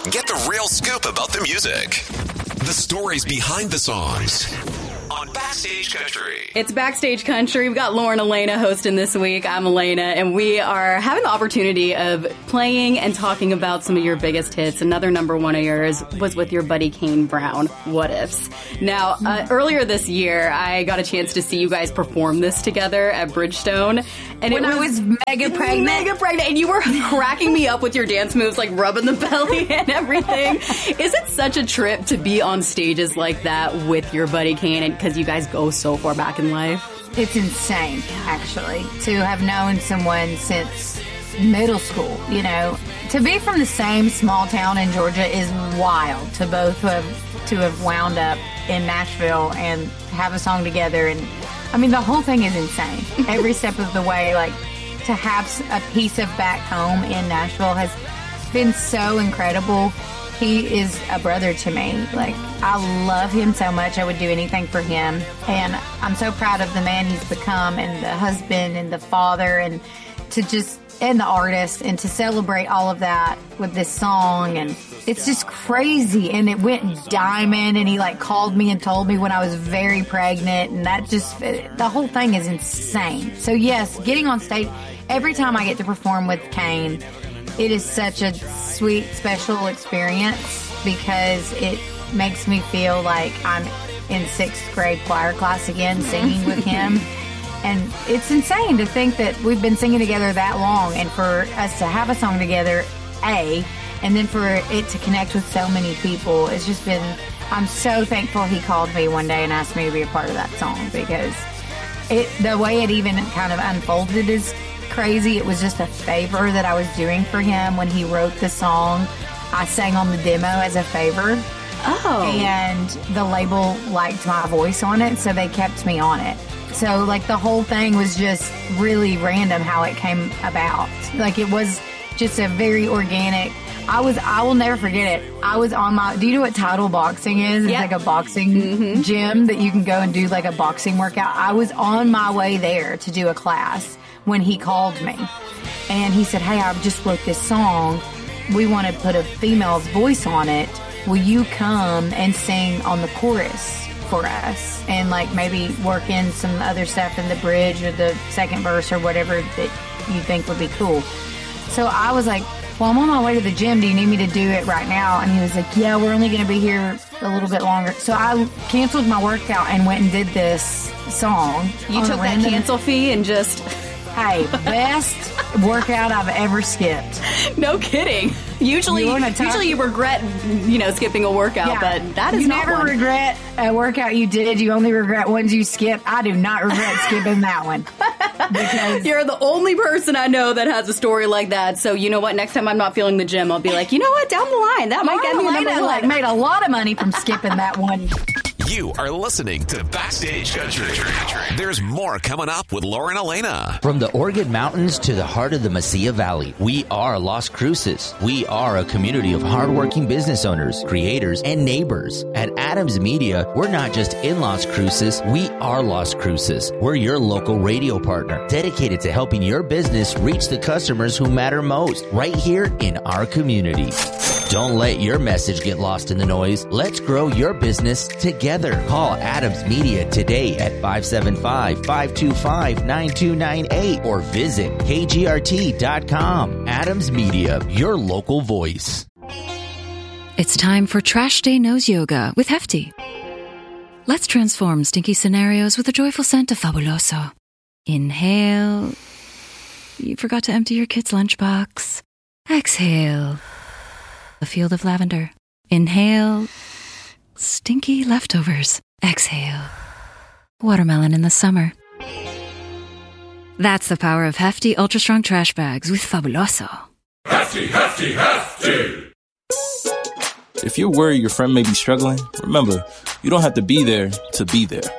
Get the real scoop about the music. The stories behind the songs. On Backstage Country. It's Backstage Country. We've got Lauren Elena hosting this week. I'm Elena, and we are having the opportunity of playing and talking about some of your biggest hits. Another number one of yours was with your buddy Kane Brown, What Ifs. Now, earlier this year, I got a chance to see you guys perform this together at Bridgestone. And when I was mega pregnant. And you were cracking me up with your dance moves, like rubbing the belly and everything. Is it such a trip to be on stages like that with your buddy Kane, because you guys go so far back in life? It's insane, actually, to have known someone since middle school. You know, to be from the same small town in Georgia is wild. To both have wound up in Nashville and have a song together, and I mean, the whole thing is insane. Every step of the way, like, to have a piece of back home in Nashville has been so incredible. He is a brother to me. Like, I love him so much. I would do anything for him. And I'm so proud of the man he's become, and the husband and the father, and the artist, and to celebrate all of that with this song. And it's just crazy. And it went diamond, and he like called me and told me when I was very pregnant, and the whole thing is insane. So yes, getting on stage, every time I get to perform with Kane, it is such a sweet, special experience, because it makes me feel like I'm in 6th grade choir class again, singing with him. And it's insane to think that we've been singing together that long, and for us to have a song together, and then for it to connect with so many people. It's just been, I'm so thankful he called me one day and asked me to be a part of that song, because the way it even kind of unfolded is crazy. It was just a favor that I was doing for him when he wrote the song. I sang on the demo as a favor. Oh. And the label liked my voice on it, so they kept me on it. So, like, the whole thing was just really random how it came about. Like, it was just a very organic. I will never forget it. I was on do you know what Title Boxing is? It's like a boxing gym that you can go and do like a boxing workout. I was on my way there to do a class when he called me, and he said, "Hey, I just wrote this song. We want to put a female's voice on it. Will you come and sing on the chorus for us, and like maybe work in some other stuff in the bridge or the second verse or whatever that you think would be cool?" So I was like, "Well, I'm on my way to the gym. Do you need me to do it right now?" And he was like, "Yeah, we're only going to be here a little bit longer." So I canceled my workout and went and did this song. You took that cancel fee and just... Hey, best workout I've ever skipped. No kidding. Usually you regret, skipping a workout, but that is not one. You never regret a workout you did. You only regret ones you skipped. I do not regret skipping that one. Because you're the only person I know that has a story like that. So you know what? Next time I'm not feeling the gym, I'll be like, you know what? Down the line, that might get me number one. Like, made a lot of money from skipping that one. You are listening to Backstage Country. There's more coming up with Lauren Elena. From the Organ Mountains to the heart of the Mesilla Valley, we are Las Cruces. We are a community of hardworking business owners, creators, and neighbors. At Adams Media, we're not just in Las Cruces, we are Las Cruces. We're your local radio partner, dedicated to helping your business reach the customers who matter most, right here in our community. Don't let your message get lost in the noise. Let's grow your business together. Call Adams Media today at 575-525-9298 or visit kgrt.com. Adams Media, your local voice. It's time for Trash Day Nose Yoga with Hefty. Let's transform stinky scenarios with a joyful scent of Fabuloso. Inhale. You forgot to empty your kid's lunchbox. Exhale. A field of lavender. Inhale. Stinky leftovers. Exhale. Watermelon in the summer. That's the power of Hefty Ultra Strong Trash Bags with Fabuloso. Hefty, Hefty, Hefty! If you're worried your friend may be struggling, remember, you don't have to be there to be there.